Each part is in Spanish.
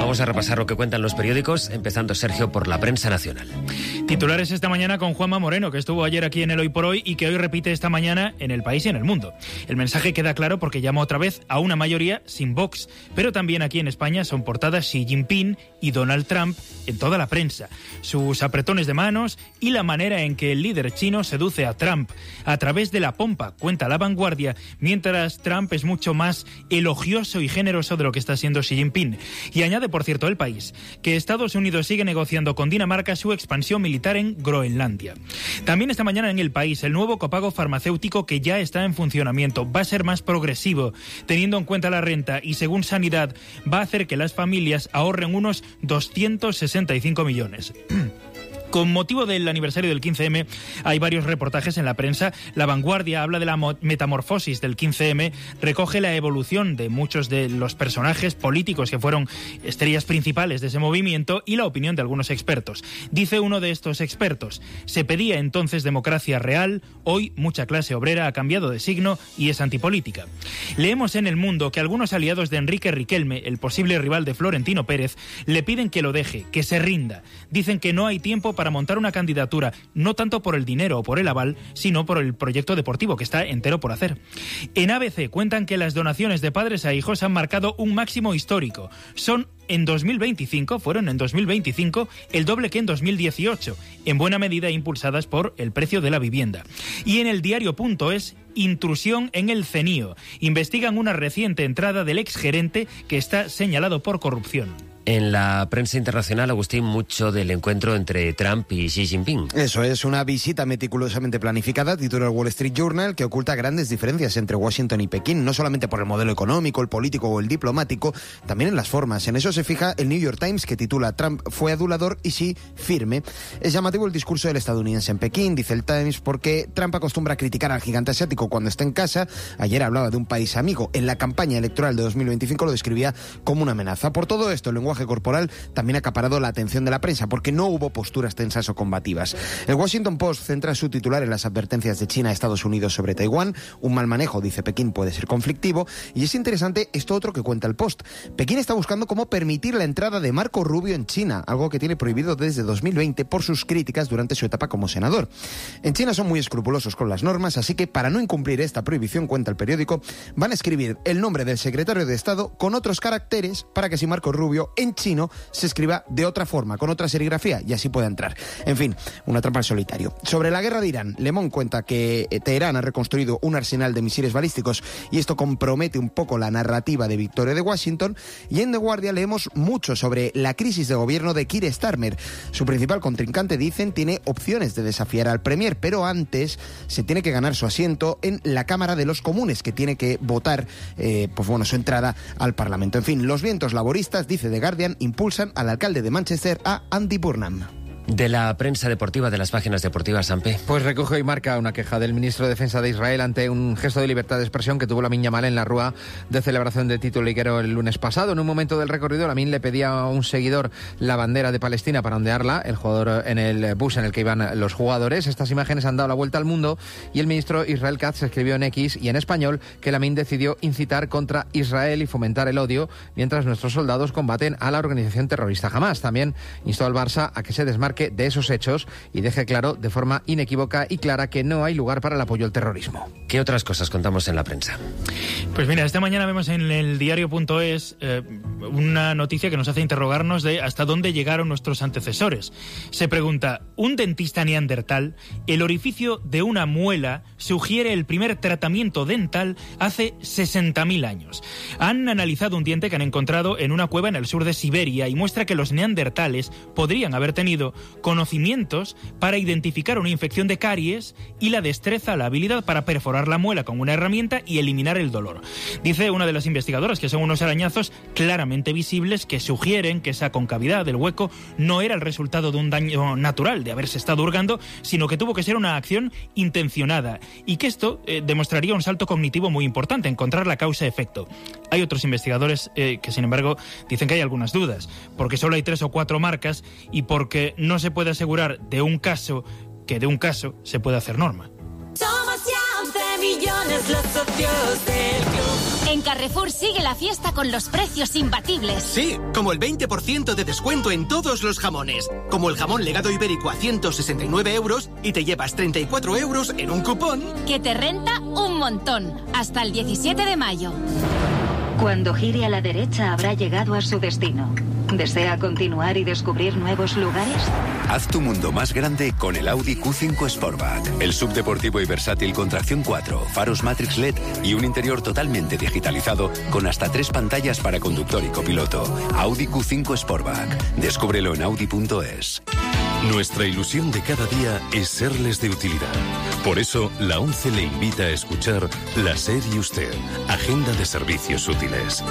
Vamos a repasar lo que cuentan los periódicos, empezando, Sergio, por la prensa nacional. Titulares esta mañana con Juanma Moreno, que estuvo ayer aquí en el Hoy por Hoy y que hoy repite esta mañana en El País y en El Mundo. El mensaje queda claro porque llama otra vez a una mayoría sin Vox, pero también aquí en España son portadas Xi Jinping y Donald Trump en toda la prensa. Sus apretones de manos y la manera en que el líder chino seduce a Trump a través de la pompa, cuenta La Vanguardia, mientras Trump es mucho más elogioso y generoso de lo que está siendo Xi Jinping. Y añade, por cierto, El País, que Estados Unidos sigue negociando con Dinamarca su expansión militar en Groenlandia. También esta mañana en El País, el nuevo copago farmacéutico que ya está en funcionamiento va a ser más progresivo, teniendo en cuenta la renta, y según Sanidad va a hacer que las familias ahorren unos 265 millones. Con motivo del aniversario del 15M hay varios reportajes en la prensa. La Vanguardia habla de la metamorfosis del 15M, recoge la evolución de muchos de los personajes políticos que fueron estrellas principales de ese movimiento y la opinión de algunos expertos. Dice uno de estos expertos: se pedía entonces democracia real, hoy mucha clase obrera ha cambiado de signo y es antipolítica. Leemos en El Mundo que algunos aliados de Enrique Riquelme, el posible rival de Florentino Pérez, le piden que lo deje, que se rinda. Dicen que no hay tiempo para montar una candidatura, no tanto por el dinero o por el aval, sino por el proyecto deportivo, que está entero por hacer. En ABC cuentan que las donaciones de padres a hijos han marcado un máximo histórico. Fueron en 2025, el doble que en 2018, en buena medida impulsadas por el precio de la vivienda. Y en el diario.es, intrusión en el CENIO. Investigan una reciente entrada del exgerente que está señalado por corrupción. En la prensa internacional, Agustín, mucho del encuentro entre Trump y Xi Jinping. Eso es, una visita meticulosamente planificada, titula el Wall Street Journal, que oculta grandes diferencias entre Washington y Pekín, no solamente por el modelo económico, el político o el diplomático, también en las formas. En eso se fija el New York Times, que titula Trump fue adulador y Xi firme. Es llamativo el discurso del estadounidense en Pekín, dice el Times, porque Trump acostumbra a criticar al gigante asiático cuando está en casa. Ayer hablaba de un país amigo. En la campaña electoral de 2025 lo describía como una amenaza. Por todo esto, el lenguaje corporal también ha acaparado la atención de la prensa, porque no hubo posturas tensas o combativas. El Washington Post centra su titular en las advertencias de China a Estados Unidos sobre Taiwán. Un mal manejo, dice Pekín, puede ser conflictivo. Y es interesante esto otro que cuenta el Post. Pekín está buscando cómo permitir la entrada de Marco Rubio en China, algo que tiene prohibido desde 2020 por sus críticas durante su etapa como senador. En China son muy escrupulosos con las normas, así que para no incumplir esta prohibición, cuenta el periódico, van a escribir el nombre del secretario de Estado con otros caracteres para que si Marco Rubio en chino se escriba de otra forma, con otra serigrafía, y así pueda entrar. En fin, una trampa en solitario. Sobre la guerra de Irán, Le Monde cuenta que Teherán ha reconstruido un arsenal de misiles balísticos y esto compromete un poco la narrativa de victoria de Washington. Y en The Guardian leemos mucho sobre la crisis de gobierno de Keir Starmer. Su principal contrincante, dicen, tiene opciones de desafiar al Premier, pero antes se tiene que ganar su asiento en la Cámara de los Comunes, que tiene que votar su entrada al Parlamento. En fin, los vientos laboristas, dice The Guardian, impulsan al alcalde de Manchester, a Andy Burnham. De la prensa deportiva, de las páginas deportivas, Sampe. Pues recoge y marca una queja del ministro de Defensa de Israel ante un gesto de libertad de expresión que tuvo Lamine Yamal en la rúa de celebración de título liguero el lunes pasado. En un momento del recorrido, Lamine le pedía a un seguidor la bandera de Palestina para ondearla, el jugador en el bus en el que iban los jugadores. Estas imágenes han dado la vuelta al mundo y el ministro Israel Katz escribió en X y en español que Lamine decidió incitar contra Israel y fomentar el odio mientras nuestros soldados combaten a la organización terrorista Hamás. También instó al Barça a que se desmarque de esos hechos y deje claro de forma inequívoca y clara que no hay lugar para el apoyo al terrorismo. ¿Qué otras cosas contamos en la prensa? Pues mira, esta mañana vemos en el diario.es una noticia que nos hace interrogarnos de hasta dónde llegaron nuestros antecesores. Se pregunta, ¿un dentista neandertal? El orificio de una muela sugiere el primer tratamiento dental hace 60.000 años. Han analizado un diente que han encontrado en una cueva en el sur de Siberia y muestra que los neandertales podrían haber tenido conocimientos para identificar una infección de caries y la destreza, la habilidad para perforar la muela con una herramienta y eliminar el dolor. Dice una de las investigadoras que son unos arañazos claramente visibles que sugieren que esa concavidad del hueco no era el resultado de un daño natural, de haberse estado hurgando, sino que tuvo que ser una acción intencionada y que esto demostraría un salto cognitivo muy importante, encontrar la causa-efecto. Hay otros investigadores que, sin embargo, dicen que hay algunas dudas, porque solo hay 3 o 4 marcas y porque no se puede asegurar de un caso que de un caso se puede hacer norma. Somos ya 11 millones los socios del club. En Carrefour sigue la fiesta con los precios imbatibles. Sí, como el 20% de descuento en todos los jamones. Como el jamón legado ibérico a 169 euros y te llevas 34 euros en un cupón. Que te renta un montón. Hasta el 17 de mayo. Cuando gire a la derecha habrá llegado a su destino. ¿Desea continuar y descubrir nuevos lugares? Haz tu mundo más grande con el Audi Q5 Sportback. El subdeportivo y versátil con tracción 4, faros Matrix LED y un interior totalmente digitalizado con hasta 3 pantallas para conductor y copiloto. Audi Q5 Sportback. Descúbrelo en audi.es. Nuestra ilusión de cada día es serles de utilidad. Por eso, la ONCE le invita a escuchar La SER y Usted, Agenda de Servicios Útiles.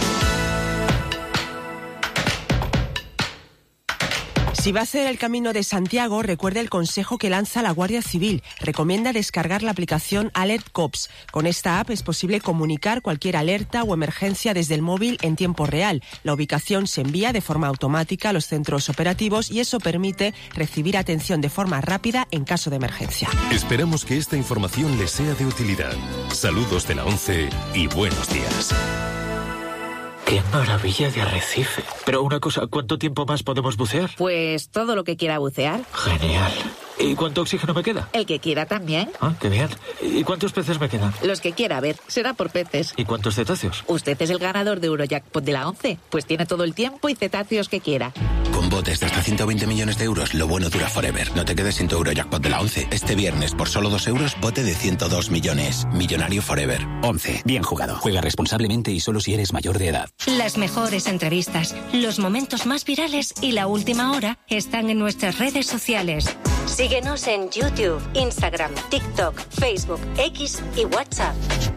Si va a hacer el Camino de Santiago, recuerde el consejo que lanza la Guardia Civil. Recomienda descargar la aplicación Alert Cops. Con esta app es posible comunicar cualquier alerta o emergencia desde el móvil en tiempo real. La ubicación se envía de forma automática a los centros operativos y eso permite recibir atención de forma rápida en caso de emergencia. Esperamos que esta información les sea de utilidad. Saludos de la ONCE y buenos días. ¡Qué maravilla de arrecife! Pero una cosa, ¿cuánto tiempo más podemos bucear? Pues todo lo que quiera bucear. Genial. ¿Y cuánto oxígeno me queda? El que quiera también. Ah, qué bien. ¿Y cuántos peces me quedan? Los que quiera, a ver, será por peces. ¿Y cuántos cetáceos? Usted es el ganador de Eurojackpot de la ONCE. Pues tiene todo el tiempo y cetáceos que quiera. Con botes de hasta 120 millones de euros, lo bueno dura forever. No te quedes sin tu Eurojackpot de la ONCE. Este viernes, por solo 2 euros, bote de 102 millones. Millonario forever. ONCE. Bien jugado. Juega responsablemente y solo si eres mayor de edad. Las mejores entrevistas, los momentos más virales y la última hora están en nuestras redes sociales. Síguenos en YouTube, Instagram, TikTok, Facebook, X y WhatsApp.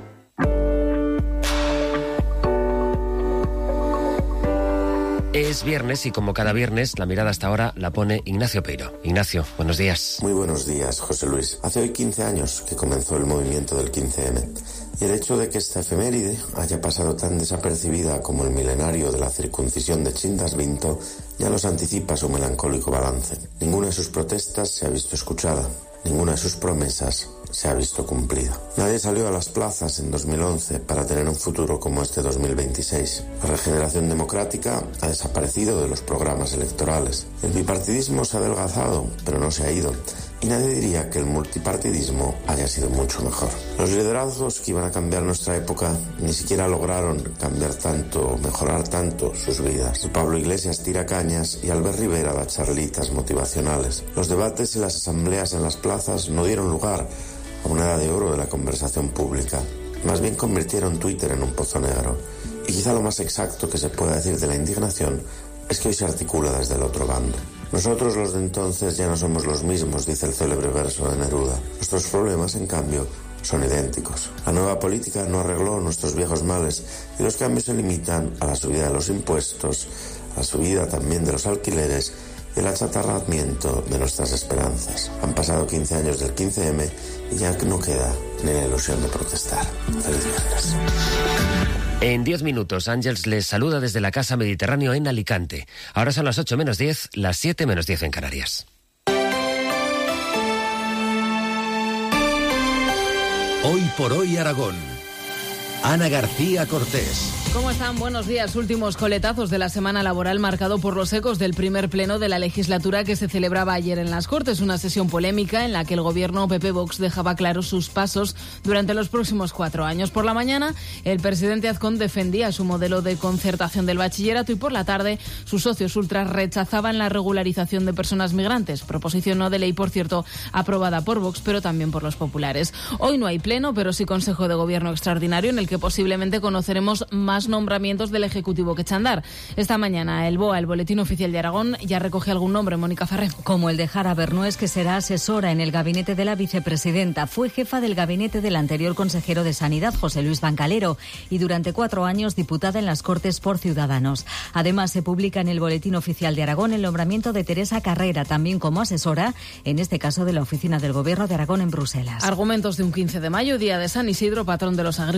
Es viernes y como cada viernes, la mirada hasta ahora la pone Ignacio Peiro. Ignacio, buenos días. Muy buenos días, José Luis. Hace hoy 15 años que comenzó el movimiento del 15M. Y el hecho de que esta efeméride haya pasado tan desapercibida como el milenario de la circuncisión de Chindas Vinto ya nos anticipa su melancólico balance. Ninguna de sus protestas se ha visto escuchada. Ninguna de sus promesas se ha visto cumplida. Nadie salió a las plazas en 2011 para tener un futuro como este 2026. La regeneración democrática ha desaparecido de los programas electorales. El bipartidismo se ha adelgazado, pero no se ha ido. Y nadie diría que el multipartidismo haya sido mucho mejor. Los liderazgos que iban a cambiar nuestra época ni siquiera lograron cambiar tanto, mejorar tanto sus vidas. Pablo Iglesias tira cañas y Albert Rivera da charlitas motivacionales. Los debates y las asambleas en las plazas no dieron lugar a una edad de oro de la conversación pública. Más bien convirtieron Twitter en un pozo negro. Y quizá lo más exacto que se pueda decir de la indignación es que hoy se articula desde el otro bando. Nosotros los de entonces ya no somos los mismos, dice el célebre verso de Neruda. Nuestros problemas, en cambio, son idénticos. La nueva política no arregló nuestros viejos males y los cambios se limitan a la subida de los impuestos, a la subida también de los alquileres y el achatarramiento de nuestras esperanzas. Han pasado 15 años del 15M y ya no queda ni la ilusión de protestar. Feliz viernes. En 10 minutos, Ángels les saluda desde la Casa Mediterráneo en Alicante. Ahora son las 8 menos 10, las 7 menos 10 en Canarias. Hoy por hoy Aragón. Ana García Cortés. ¿Cómo están? Buenos días. Últimos coletazos de la semana laboral marcado por los ecos del primer pleno de la legislatura que se celebraba ayer en las Cortes. Una sesión polémica en la que el gobierno PP-Vox dejaba claros sus pasos durante los próximos 4 años. Por la mañana, el presidente Azcón defendía su modelo de concertación del bachillerato y por la tarde sus socios ultras rechazaban la regularización de personas migrantes. Proposición no de ley, por cierto, aprobada por Vox, pero también por los populares. Hoy no hay pleno, pero sí Consejo de Gobierno extraordinario en el que posiblemente conoceremos más nombramientos del Ejecutivo que echan a andar. Esta mañana el BOA, el Boletín Oficial de Aragón, ya recoge algún nombre, Mónica Ferrer. Como el de Jara Bernués, que será asesora en el gabinete de la vicepresidenta. Fue jefa del gabinete del anterior consejero de Sanidad, José Luis Bancalero, y durante 4 años diputada en las Cortes por Ciudadanos. Además, se publica en el Boletín Oficial de Aragón el nombramiento de Teresa Carrera, también como asesora, en este caso de la Oficina del Gobierno de Aragón en Bruselas. Argumentos de un 15 de mayo, día de San Isidro, patrón de los agricultores,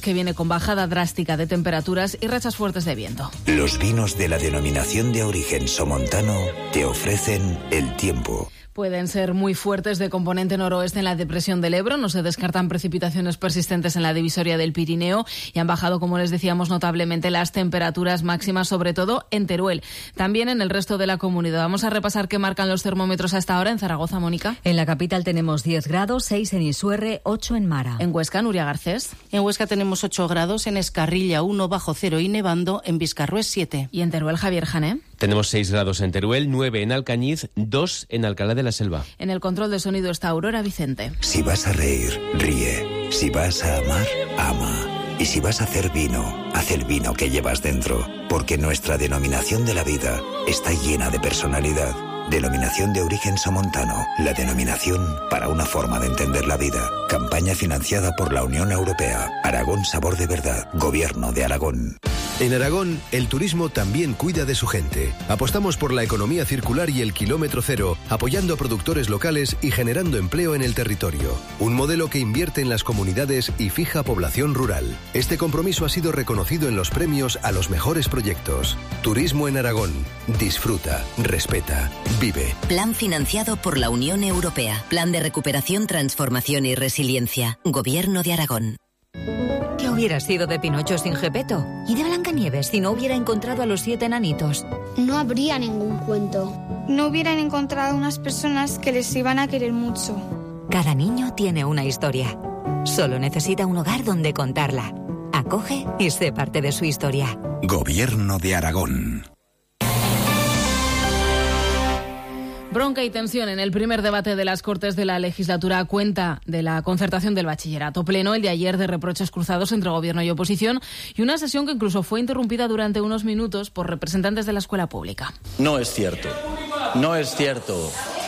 que viene con bajada drástica de temperaturas y rachas fuertes de viento. Los vinos de la denominación de origen somontano te ofrecen el tiempo. Pueden ser muy fuertes de componente noroeste en la depresión del Ebro. No se descartan precipitaciones persistentes en la divisoria del Pirineo y han bajado, como les decíamos, notablemente las temperaturas máximas, sobre todo en Teruel. También en el resto de la comunidad. Vamos a repasar qué marcan los termómetros hasta ahora en Zaragoza, Mónica. En la capital tenemos 10 grados, 6 en Isuerre, 8 en Mara. En Huesca, Nuria Garcés. En Huesca tenemos 8 grados, en Escarrilla 1 bajo cero y nevando, en Vizcarrués 7. Y en Teruel, Javier Jané. Tenemos 6 grados en Teruel, 9 en Alcañiz, 2 en Alcalá de la Selva. En el control de sonido está Aurora Vicente. Si vas a reír, ríe. Si vas a amar, ama. Y si vas a hacer vino, haz el vino que llevas dentro. Porque nuestra denominación de la vida está llena de personalidad. Denominación de origen somontano. La denominación para una forma de entender la vida. Campaña financiada por la Unión Europea. Aragón Sabor de Verdad. Gobierno de Aragón. En Aragón, el turismo también cuida de su gente. Apostamos por la economía circular y el kilómetro cero, apoyando a productores locales y generando empleo en el territorio. Un modelo que invierte en las comunidades y fija población rural. Este compromiso ha sido reconocido en los premios a los mejores proyectos. Turismo en Aragón. Disfruta, respeta, vive. Plan financiado por la Unión Europea. Plan de recuperación, transformación y resiliencia. Gobierno de Aragón. ¿Qué hubiera sido de Pinocho sin Gepetto? ¿Y de Blancanieves si no hubiera encontrado a los 7 enanitos? No habría ningún cuento. No hubieran encontrado unas personas que les iban a querer mucho. Cada niño tiene una historia. Solo necesita un hogar donde contarla. Acoge y sé parte de su historia. Gobierno de Aragón. Bronca y tensión en el primer debate de las Cortes de la legislatura a cuenta de la concertación del bachillerato. Pleno el de ayer de reproches cruzados entre gobierno y oposición y una sesión que incluso fue interrumpida durante unos minutos por representantes de la escuela pública. No es cierto. No es cierto.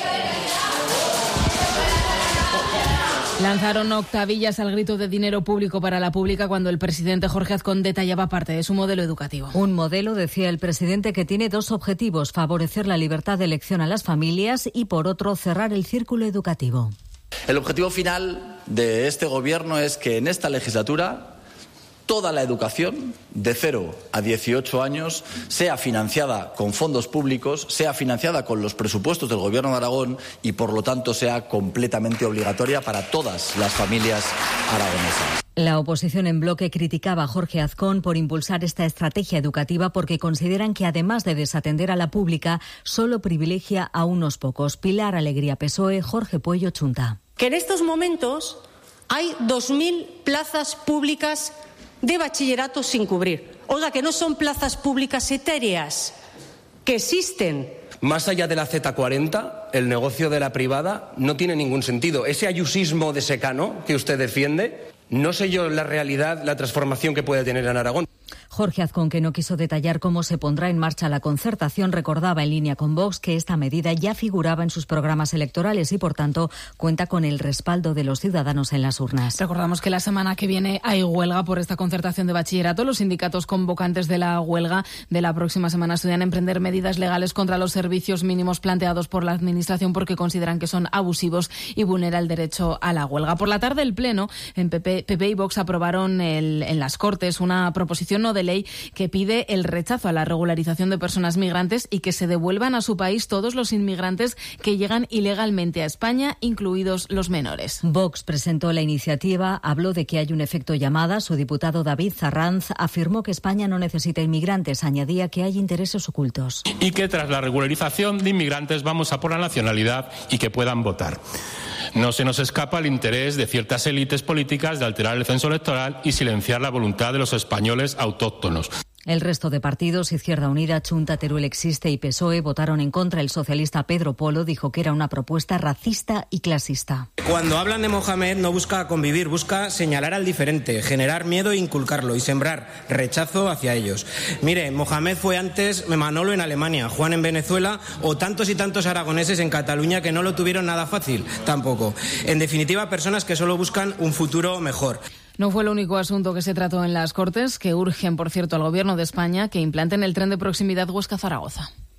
Lanzaron octavillas al grito de dinero público para la pública cuando el presidente Jorge Azcón detallaba parte de su modelo educativo. Un modelo, decía el presidente, que tiene dos objetivos: favorecer la libertad de elección a las familias y, por otro, cerrar el círculo educativo. El objetivo final de este gobierno es que en esta legislatura toda la educación de 0 a 18 años sea financiada con fondos públicos, sea financiada con los presupuestos del Gobierno de Aragón y, por lo tanto, sea completamente obligatoria para todas las familias aragonesas. La oposición en bloque criticaba a Jorge Azcón por impulsar esta estrategia educativa porque consideran que, además de desatender a la pública, solo privilegia a unos pocos. Pilar Alegría, PSOE, Jorge Puello, Chunta. Que en estos momentos hay 2.000 plazas públicas de bachillerato sin cubrir. Oiga, que no son plazas públicas etéreas, que existen. Más allá de la Z40, el negocio de la privada no tiene ningún sentido. Ese ayusismo de secano que usted defiende, no sé yo la realidad, la transformación que puede tener en Aragón. Jorge Azcón, que no quiso detallar cómo se pondrá en marcha la concertación, recordaba en línea con Vox que esta medida ya figuraba en sus programas electorales y, por tanto, cuenta con el respaldo de los ciudadanos en las urnas. Recordamos que la semana que viene hay huelga por esta concertación de bachillerato. Los sindicatos convocantes de la huelga de la próxima semana estudian emprender medidas legales contra los servicios mínimos planteados por la Administración porque consideran que son abusivos y vulnera el derecho a la huelga. Por la tarde, el Pleno, en PP y Vox aprobaron en las Cortes una proposición no de ley que pide el rechazo a la regularización de personas migrantes y que se devuelvan a su país todos los inmigrantes que llegan ilegalmente a España, incluidos los menores. Vox presentó la iniciativa, habló de que hay un efecto llamada. Su diputado David Zarranz afirmó que España no necesita inmigrantes, añadía que hay intereses ocultos. Y que tras la regularización de inmigrantes vamos a por la nacionalidad y que puedan votar. No se nos escapa el interés de ciertas élites políticas de alterar el censo electoral y silenciar la voluntad de los españoles autóctonos. El resto de partidos, Izquierda Unida, Chunta, Teruel Existe y PSOE, votaron en contra. El socialista Pedro Polo dijo que era una propuesta racista y clasista. Cuando hablan de Mohamed no busca convivir, busca señalar al diferente, generar miedo e inculcarlo y sembrar rechazo hacia ellos. Mire, Mohamed fue antes Manolo en Alemania, Juan en Venezuela o tantos y tantos aragoneses en Cataluña que no lo tuvieron nada fácil tampoco. En definitiva, personas que solo buscan un futuro mejor. No fue el único asunto que se trató en las Cortes, que urgen, por cierto, al Gobierno de España que implanten el tren de proximidad Huesca-Zaragoza.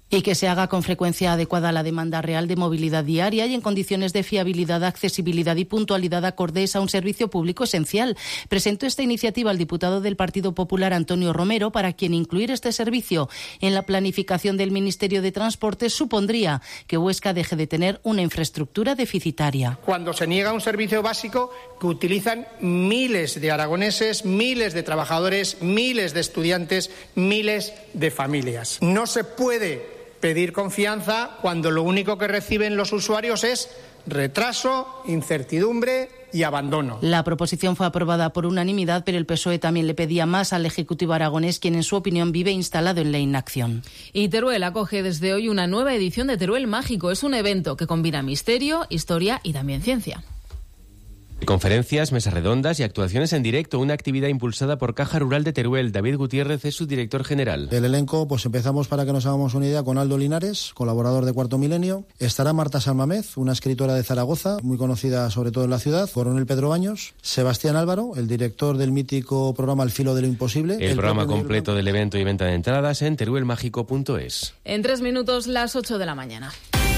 Y que se haga con frecuencia adecuada a la demanda real de movilidad diaria y en condiciones de fiabilidad, accesibilidad y puntualidad acordes a un servicio público esencial. Presentó esta iniciativa el diputado del Partido Popular, Antonio Romero, para quien incluir este servicio en la planificación del Ministerio de Transportes supondría que Huesca deje de tener una infraestructura deficitaria. Cuando se niega un servicio básico que utilizan miles de aragoneses, miles de trabajadores, miles de estudiantes, miles de familias. No se puede pedir confianza cuando lo único que reciben los usuarios es retraso, incertidumbre y abandono. La proposición fue aprobada por unanimidad, pero el PSOE también le pedía más al Ejecutivo aragonés, quien en su opinión vive instalado en la inacción. Y Teruel acoge desde hoy una nueva edición de Teruel Mágico. Es un evento que combina misterio, historia y también ciencia. Conferencias, mesas redondas y actuaciones en directo, una actividad impulsada por Caja Rural de Teruel. David Gutiérrez es su director general. El elenco, pues empezamos, para que nos hagamos una idea, con Aldo Linares, colaborador de Cuarto Milenio. Estará Marta Salmamez, una escritora de Zaragoza, muy conocida sobre todo en la ciudad. Coronel Pedro Baños. Sebastián Álvaro, el director del mítico programa Al filo de lo imposible. El programa completo del evento y venta de entradas en teruelmágico.es. En 3 minutos, las 8 de la mañana.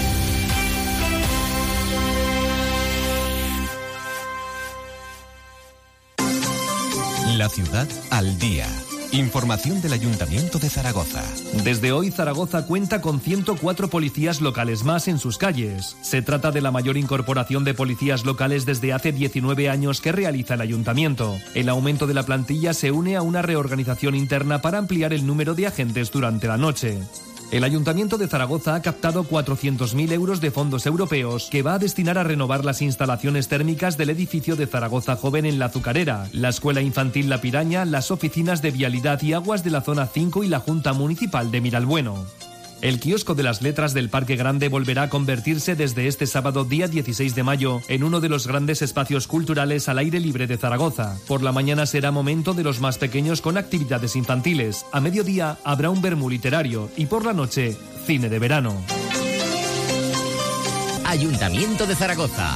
La ciudad al día. Información del Ayuntamiento de Zaragoza. Desde hoy, Zaragoza cuenta con 104 policías locales más en sus calles. Se trata de la mayor incorporación de policías locales desde hace 19 años que realiza el Ayuntamiento. El aumento de la plantilla se une a una reorganización interna para ampliar el número de agentes durante la noche. El Ayuntamiento de Zaragoza ha captado 400.000 euros de fondos europeos que va a destinar a renovar las instalaciones térmicas del edificio de Zaragoza Joven en La Azucarera, la Escuela Infantil La Piraña, las oficinas de Vialidad y Aguas de la Zona 5 y la Junta Municipal de Miralbueno. El kiosco de las letras del Parque Grande volverá a convertirse desde este sábado, día 16 de mayo, en uno de los grandes espacios culturales al aire libre de Zaragoza. Por la mañana será momento de los más pequeños con actividades infantiles. A mediodía habrá un vermú literario y por la noche, cine de verano. Ayuntamiento de Zaragoza.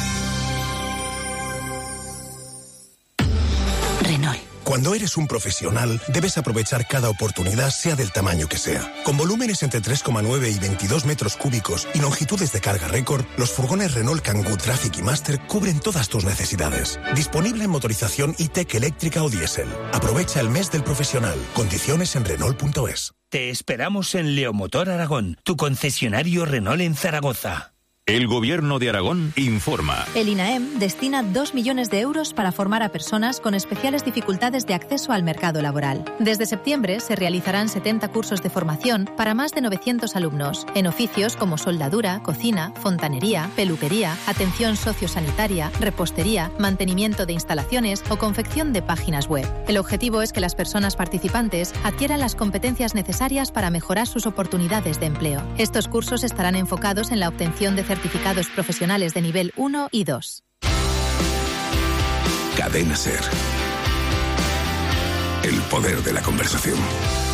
Renault. Cuando eres un profesional, debes aprovechar cada oportunidad, sea del tamaño que sea. Con volúmenes entre 3,9 y 22 metros cúbicos y longitudes de carga récord, los furgones Renault Kangoo Traffic y Master cubren todas tus necesidades. Disponible en motorización e-tech eléctrica o diésel. Aprovecha el mes del profesional. Condiciones en Renault.es. Te esperamos en Leomotor Aragón, tu concesionario Renault en Zaragoza. El Gobierno de Aragón informa. El INAEM destina 2 millones de euros para formar a personas con especiales dificultades de acceso al mercado laboral. Desde septiembre se realizarán 70 cursos de formación para más de 900 alumnos, en oficios como soldadura, cocina, fontanería, peluquería, atención sociosanitaria, repostería, mantenimiento de instalaciones o confección de páginas web. El objetivo es que las personas participantes adquieran las competencias necesarias para mejorar sus oportunidades de empleo. Estos cursos estarán enfocados en la obtención de certificados profesionales de nivel 1 y 2. Cadena SER. El poder de la conversación.